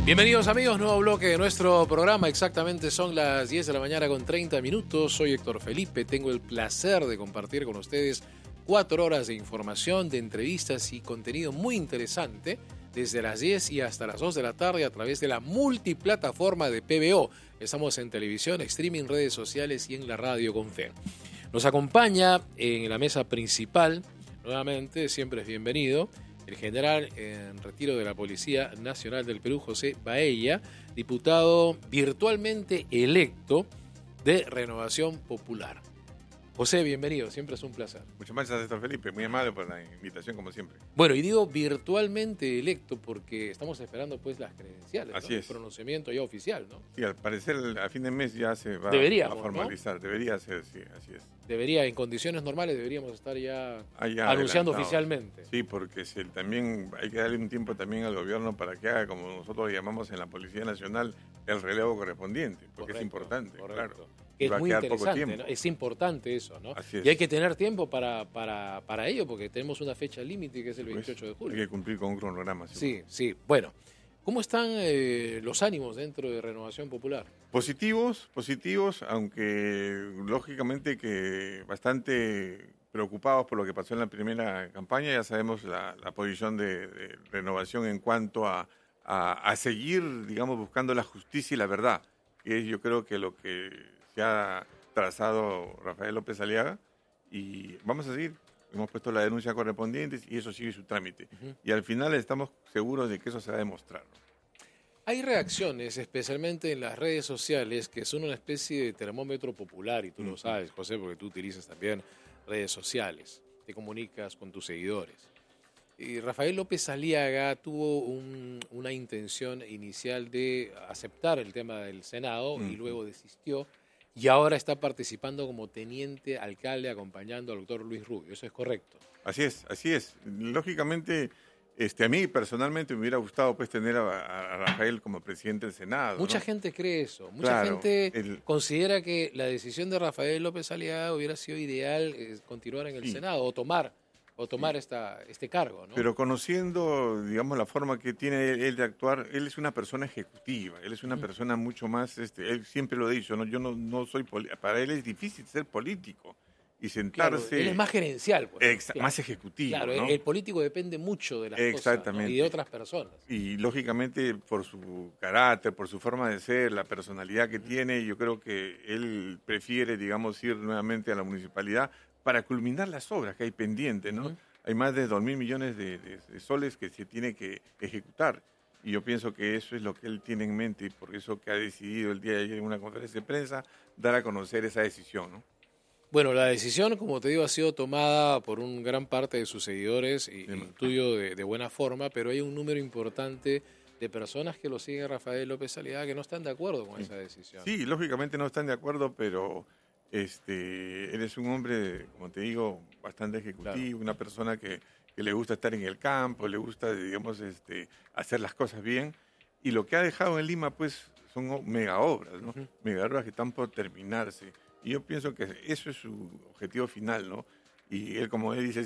Bienvenidos amigos, nuevo bloque de nuestro programa. Exactamente son las 10 de la mañana con 30 minutos. Soy Héctor Felipe, tengo el placer de compartir con ustedes 4 horas de información, de entrevistas y contenido muy interesante desde las 10 y hasta las 2 de la tarde a través de la multiplataforma de PBO. Estamos en televisión, streaming, redes sociales y en la radio con fe. Nos acompaña en la mesa principal, nuevamente, siempre es bienvenido, el general en retiro de la Policía Nacional del Perú, José Baella, diputado virtualmente electo de Renovación Popular. José, bienvenido, siempre es un placer. Muchas gracias, Héctor Felipe, muy amable por la invitación, como siempre. Bueno, y digo virtualmente electo porque estamos esperando pues las credenciales, Así ¿no? es. El pronunciamiento ya oficial, ¿no? Sí, al parecer a fin de mes ya se va Deberíamos, a formalizar, ¿no? Debería ser, sí, así es. Debería, en condiciones normales, deberíamos estar ya Ya anunciando adelantado. oficialmente. Sí, porque también hay que darle un tiempo también al gobierno para que haga, como nosotros lo llamamos en la Policía Nacional, el relevo correspondiente, porque es importante, claro. Que es Va a muy quedar poco interesante, tiempo. ¿no? Es importante eso, ¿no? Así es. Y hay que tener tiempo para ello, porque tenemos una fecha límite que es el 28 de julio. Hay que cumplir con un cronograma. Sí, sí. Bueno, ¿cómo están los ánimos dentro de Renovación Popular? Positivos, aunque lógicamente que bastante preocupados por lo que pasó en la primera campaña. Ya sabemos la posición de Renovación en cuanto a seguir, digamos, buscando la justicia y la verdad, que es yo creo que lo que se ha trazado Rafael López Aliaga, y vamos a seguir. Hemos puesto la denuncia correspondiente y eso sigue su trámite. Y al final estamos seguros de que eso se va a demostrar. Hay reacciones, especialmente en las redes sociales, que son una especie de termómetro popular, y tú lo sabes, José, porque tú utilizas también redes sociales, te comunicas con tus seguidores. Y Rafael López Aliaga tuvo una intención inicial de aceptar el tema del Senado y luego desistió, y ahora está participando como teniente alcalde acompañando al doctor Luis Rubio. ¿Eso es correcto? Así es. Lógicamente, a mí personalmente me hubiera gustado pues tener a Rafael como presidente del Senado. Mucha ¿no? gente cree eso. Mucha Claro, gente considera que la decisión de Rafael López Aliaga hubiera sido ideal continuar en el Senado o tomar este cargo, ¿no? Pero conociendo, digamos, la forma que tiene él de actuar, él es una persona ejecutiva, él es una persona mucho más, él siempre lo ha dicho, ¿no? Yo no soy para él es difícil ser político y sentarse. Claro, él es más gerencial, pues, claro. Más ejecutivo. Claro, ¿no? El político depende mucho de las cosas, ¿no? Y de otras personas. Y lógicamente por su carácter, por su forma de ser, la personalidad que tiene, yo creo que él prefiere, digamos, ir nuevamente a la municipalidad para culminar las obras que hay pendientes, ¿no? Hay más de 2.000 millones de soles que se tiene que ejecutar. Y yo pienso que eso es lo que él tiene en mente y por eso que ha decidido el día de ayer en una conferencia de prensa dar a conocer esa decisión, ¿no? Bueno, la decisión, como te digo, ha sido tomada por un gran parte de sus seguidores y tuyo de buena forma, pero hay un número importante de personas que lo siguen a Rafael López Aliaga que no están de acuerdo con esa decisión. Sí, lógicamente no están de acuerdo, pero él es un hombre, como te digo, bastante ejecutivo, claro. Una persona que le gusta estar en el campo, le gusta, digamos, hacer las cosas bien. Y lo que ha dejado en Lima, pues, son mega obras, ¿no? Mega obras que están por terminarse. Y yo pienso que eso es su objetivo final, ¿no? Y él, como él dice,